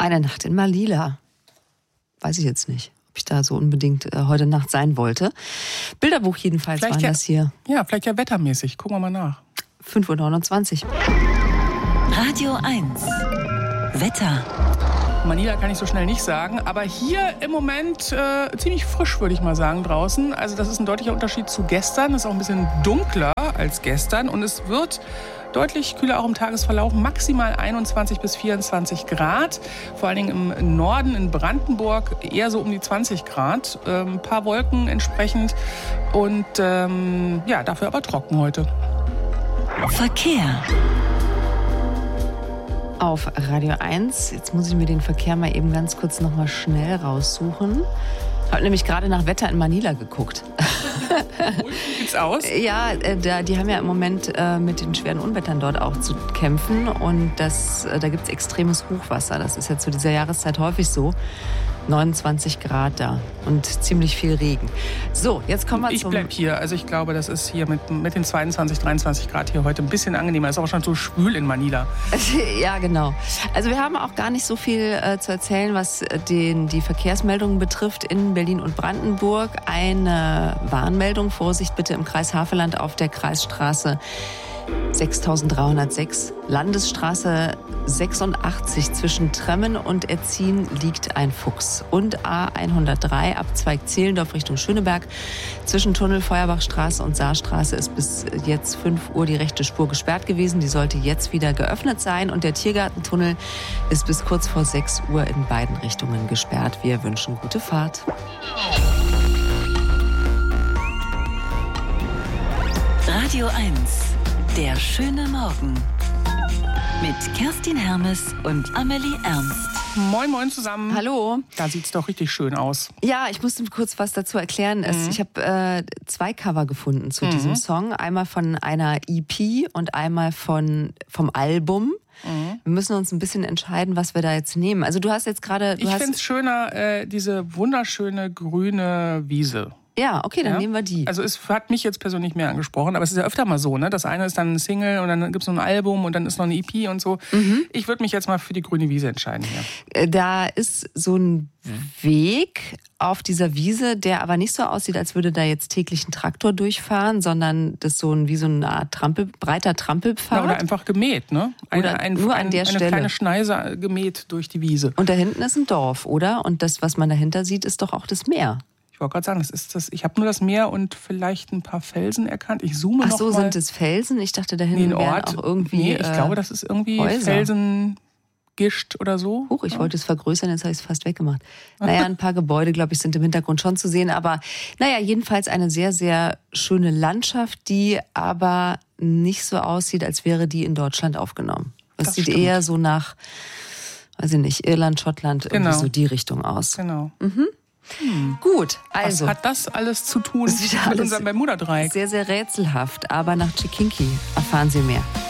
Eine Nacht in Manila. Weiß ich jetzt nicht, ob ich da so unbedingt heute Nacht sein wollte. Bilderbuch jedenfalls vielleicht waren das hier. Ja, vielleicht ja wettermäßig. Gucken wir mal nach. 5:29 Uhr. Radio 1. Wetter. Manila kann ich so schnell nicht sagen, aber hier im Moment ziemlich frisch, würde ich mal sagen, draußen. Also das ist ein deutlicher Unterschied zu gestern. Es ist auch ein bisschen dunkler als gestern und es wird deutlich kühler auch im Tagesverlauf, maximal 21 bis 24 Grad. Vor allen Dingen im Norden, in Brandenburg, eher so um die 20 Grad. Ein paar Wolken entsprechend und dafür aber trocken heute. Verkehr. Auf Radio 1. Jetzt muss ich mir den Verkehr mal eben ganz kurz noch mal schnell raussuchen. Ich habe nämlich gerade nach Wetter in Manila geguckt. Wie sieht's aus? Ja, die haben ja im Moment mit den schweren Unwettern dort auch zu kämpfen. Und da gibt es extremes Hochwasser. Das ist ja zu dieser Jahreszeit häufig so. 29 Grad da und ziemlich viel Regen. So, jetzt kommen wir Ich bleib hier. Also ich glaube, das ist hier mit den 22, 23 Grad hier heute ein bisschen angenehmer. Es ist auch schon so schwül in Manila. Ja, genau. Also wir haben auch gar nicht so viel zu erzählen, was die Verkehrsmeldungen betrifft in Berlin und Brandenburg. Eine Warnmeldung, Vorsicht bitte im Kreis Havelland auf der Kreisstraße 6306, Landesstraße 86 zwischen Tremmen und Etzin liegt ein Fuchs. Und A103 Abzweig Zehlendorf Richtung Schöneberg. Zwischen Tunnel Feuerbachstraße und Saarstraße ist bis jetzt 5 Uhr die rechte Spur gesperrt gewesen. Die sollte jetzt wieder geöffnet sein. Und der Tiergartentunnel ist bis kurz vor 6 Uhr in beiden Richtungen gesperrt. Wir wünschen gute Fahrt. Radio 1. Der schöne Morgen. Mit Kerstin Hermes und Amelie Ernst. Moin, moin zusammen. Hallo. Da sieht's doch richtig schön aus. Ja, ich musste kurz was dazu erklären. Ich habe 2 Cover gefunden zu diesem Song. Einmal von einer EP und einmal vom Album. Wir müssen uns ein bisschen entscheiden, was wir da jetzt nehmen. Also du hast jetzt gerade... Ich finde es schöner, diese wunderschöne grüne Wiese. Ja, okay, dann nehmen wir die. Also es hat mich jetzt persönlich mehr angesprochen, aber es ist ja öfter mal so, ne? Das eine ist dann ein Single und dann gibt es noch ein Album und dann ist noch eine EP und so. Ich würde mich jetzt mal für die grüne Wiese entscheiden hier. Da ist so ein Weg auf dieser Wiese, der aber nicht so aussieht, als würde da jetzt täglich ein Traktor durchfahren, sondern das ist wie so eine Art breiter Trampelpfad. Ja, oder einfach gemäht, ne? Nur an der Stelle. Eine kleine Schneise gemäht durch die Wiese. Und da hinten ist ein Dorf, oder? Und das, was man dahinter sieht, ist doch auch das Meer. Ich wollte gerade sagen, ich habe nur das Meer und vielleicht ein paar Felsen erkannt. Ich zoome noch mal. Ach so, sind es Felsen? Ich dachte, da hinten wären auch irgendwie Nee, ich glaube, das ist irgendwie Häuser. Felsengischt oder so. Ich wollte es vergrößern, jetzt habe ich es fast weggemacht. Naja, ein paar Gebäude, glaube ich, sind im Hintergrund schon zu sehen. Aber naja, jedenfalls eine sehr, sehr schöne Landschaft, die aber nicht so aussieht, als wäre die in Deutschland aufgenommen. Es sieht stimmt. eher so nach, weiß ich nicht, Irland, Schottland, irgendwie so die Richtung aus. Genau. Gut, also. Was hat das alles zu tun ist wieder mit alles unserem Bermuda-Dreieck? sehr, sehr rätselhaft, aber nach Chikinki erfahren Sie mehr.